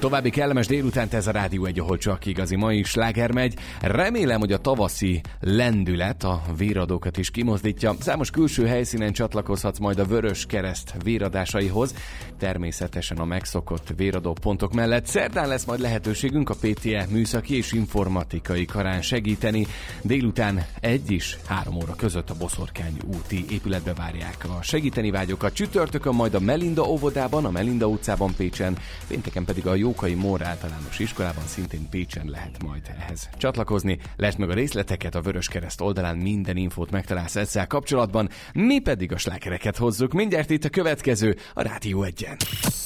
További kellemes délutánt, ez a Rádió 1, ahol csak igazi mai sláger megy. Remélem, hogy a tavaszi lendület a véradókat is kimozdítja. Számos külső helyszínen csatlakozhatsz majd a Vörös Kereszt véradásaihoz. Természetesen a megszokott véradó pontok mellett szerdán lesz majd lehetőségünk a PTE műszaki és informatikai karán segíteni. Délután 1 és 3 óra között a Boszorkány úti épületbe várják a segíteni vágyokat. Csütörtökön majd a Melinda óvodában, a Melinda utcában Pécsen, pénteken pedig a Jókai Mór általános iskolában, szintén Pécsen lehet majd ehhez csatlakozni. Lásd meg a részleteket a Vörös Kereszt oldalán, minden infót megtalálsz ezzel kapcsolatban. Mi pedig a slágereket hozzuk. Mindjárt itt a következő a Rádió 1-en.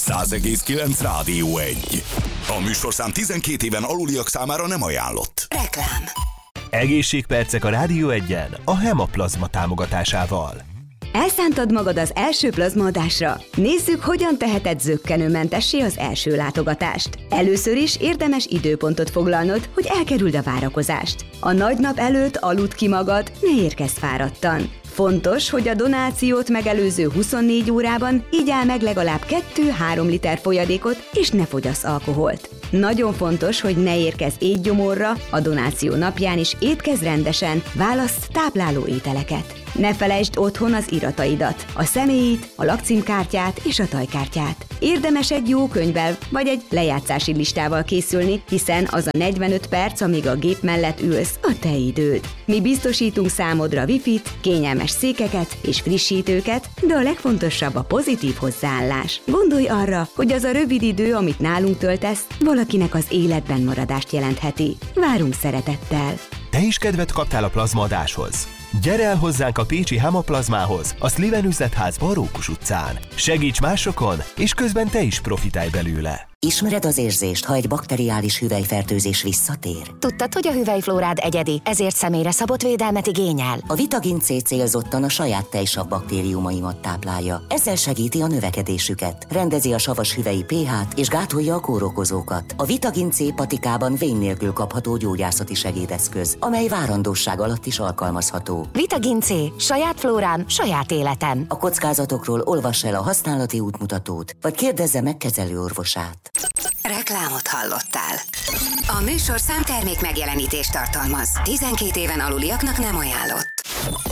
100,9 Rádió 1. A műsorszám 12 éven aluliak számára nem ajánlott. Reklám. Egészségpercek a Rádió 1-en a Hemaplazma támogatásával. Elszántad magad az első plazmaadásra? Nézzük, hogyan teheted zökkenőmentessé az első látogatást. Először is érdemes időpontot foglalnod, hogy elkerüld a várakozást. A nagy nap előtt aludd ki magad, ne érkezz fáradtan. Fontos, hogy a donációt megelőző 24 órában igyál meg legalább 2-3 liter folyadékot, és ne fogyasz alkoholt. Nagyon fontos, hogy ne érkezz étgyomorra, a donáció napján is étkezz rendesen, válasszd tápláló ételeket. Ne felejtsd otthon az irataidat, a személyit, a lakcímkártyát és a tajkártyát. Érdemes egy jó könyvvel vagy egy lejátszási listával készülni, hiszen az a 45 perc, amíg a gép mellett ülsz, a te időd. Mi biztosítunk számodra wifi-t, kényelmes székeket és frissítőket, de a legfontosabb a pozitív hozzáállás. Gondolj arra, hogy az a rövid idő, amit nálunk töltesz, valakinek az életben maradást jelentheti. Várunk szeretettel! Te is kedvet kaptál a plazmaadáshoz? Gyere el hozzánk a pécsi Hemaplazmához, a Sliven üzletházba a Rókus utcán. Segíts másokon, és közben te is profitálj belőle. Ismered az érzést, ha egy bakteriális hüvelyfertőzés visszatér? Tudtad, hogy a hüvelyflórád egyedi, ezért személyre szabott védelmet igényel? A Vitagin C célzottan a saját tejsav baktériumaimat táplálja. Ezzel segíti a növekedésüket, rendezi a savas hüvelyi pH-t és gátolja a kórokozókat. A Vitagin C patikában vén nélkül kapható gyógyászati segédeszköz, amely várandóság alatt is alkalmazható. Vitagin C. Saját flórám, saját életem. A kockázatokról olvass el a használati útmutatót, vagy kérdezze meg kezelőorvosát. Reklámot hallottál. A műsorszám termék megjelenítést tartalmaz. 12 éven aluliaknak nem ajánlott.